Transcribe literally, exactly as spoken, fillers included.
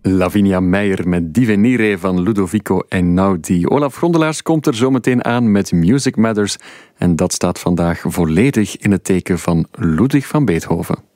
Lavinia Meijer met Divenire van Ludovico Einaudi. Olaf Grondelaars komt er zo meteen aan met Music Matters. En dat staat vandaag volledig in het teken van Ludwig van Beethoven.